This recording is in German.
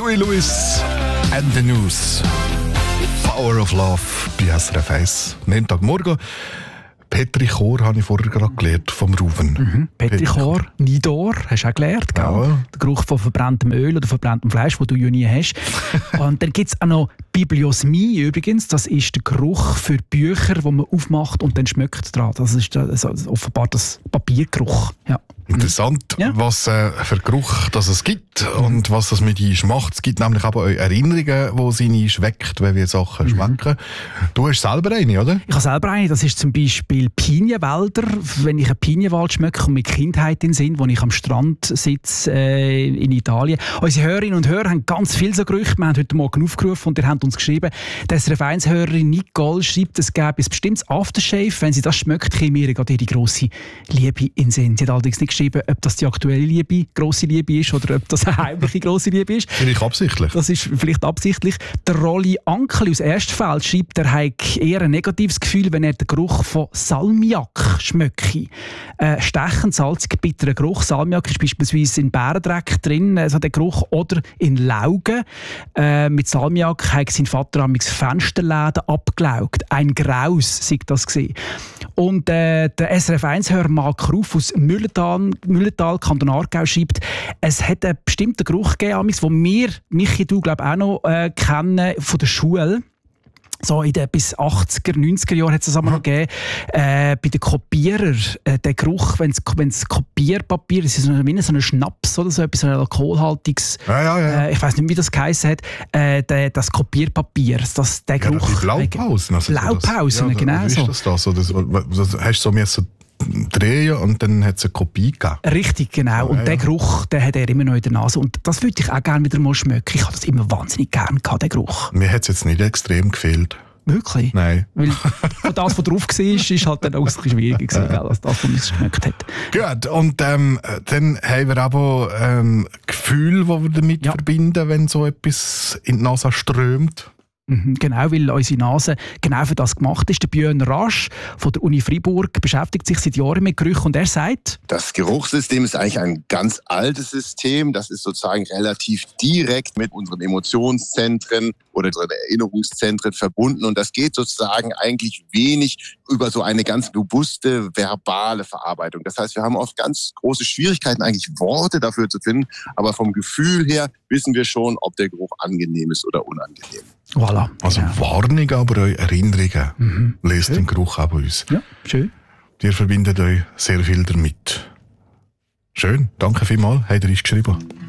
Huey Lewis and the News. Power of Love bei SRF 1. Montagmorgen. Petri Chor habe ich vorher gerade gelernt vom Ruven. Petri Chor, Nidor, hast du auch gelernt, gell? Ja. Der Geruch von verbranntem Öl oder verbranntem Fleisch, den du ja nie hast. Und dann gibt es auch noch Bibliosmie übrigens. Das ist der Geruch für Bücher, die man aufmacht und dann schmeckt dran. Das ist offenbar das Papiergeruch. Ja. Interessant, was für Geruch das es gibt und was das mit uns macht. Es gibt nämlich aber auch Erinnerungen, die sie schmeckt, wenn wir Sachen schmecken. Du hast selber eine, oder? Ich habe selber eine. Das ist zum Beispiel Pinienwälder. Wenn ich einen Pinienwald schmecke und mit Kindheit in den Sinn, wo ich am Strand sitze in Italien. Unsere Hörerinnen und Hörer haben ganz viele so Gerüche. Wir haben heute Morgen aufgerufen und ihr habt uns geschrieben, die SRF 1-Hörerin Nicole schreibt, es gäbe ein bestimmtes Aftershave. Wenn sie das schmeckt, käme mir gerade ihre grosse Liebe in den Sinn. Sie hat allerdings nicht geschrieben, ob das die aktuelle Liebe, grosse Liebe ist oder ob das eine heimliche grosse Liebe ist. Vielleicht absichtlich. Das ist vielleicht absichtlich. Der Rolli Ankeli aus Erstfeld schreibt, er hat eher ein negatives Gefühl, wenn er den Geruch von Salmiak schmecke. Stechend, salzig, bitterer Geruch. Salmiak ist beispielsweise in Bärendreck drin, also der Geruch, oder in Laugen. Mit Salmiak hat sein Vater am Fensterläden abgelaugt. Ein Graus, sei das gesehen. Und der SRF 1-Hörer Mark Ruf aus Mühlental, Kanton Aargau, schreibt, es hat einen bestimmten Geruch gegeben, den wir, Michi, du glaube auch noch kennen von der Schule. So in den bis 80er, 90er Jahren hat es das aber noch gegeben. Bei den Kopierern, der Geruch, wenn es Kopierpapier ist, ist so ein Schnaps oder so, etwas, so ein alkoholhaltiges, ich weiß nicht, wie das geheissen hat, das Kopierpapier, der Geruch. Die Blaupausen. Also Blaupausen, genau so. Ist das? Oder hast du so drehen und dann hat es eine Kopie gegeben. Richtig, genau. Und den Geruch, den hat er immer noch in der Nase. Und das würde ich auch gerne wieder mal schmecken. Ich habe das immer wahnsinnig gerne gehabt, den Geruch. Mir hat es jetzt nicht extrem gefehlt. Wirklich? Nein. Weil das, was drauf war, ist halt dann auch ein bisschen schwieriger gewesen, als das, was man geschmeckt hat. Gut, und dann haben wir aber Gefühl, das wir damit verbinden, wenn so etwas in die Nase strömt. Genau, weil unsere Nase genau für das gemacht ist. Der Björn Rasch von der Uni Freiburg beschäftigt sich seit Jahren mit Gerüchen und er sagt, das Geruchssystem ist eigentlich ein ganz altes System. Das ist sozusagen relativ direkt mit unseren Emotionszentren oder unseren Erinnerungszentren verbunden und das geht sozusagen eigentlich wenig über so eine ganz bewusste verbale Verarbeitung. Das heißt, wir haben oft ganz große Schwierigkeiten, eigentlich Worte dafür zu finden, aber vom Gefühl her wissen wir schon, ob der Geruch angenehm ist oder unangenehm. Voilà. Also Warnung, aber auch Erinnerungen löst den Geruch auch bei uns. Ja, schön. Ihr verbindet euch sehr viel damit. Schön, danke vielmals, habt ihr uns geschrieben.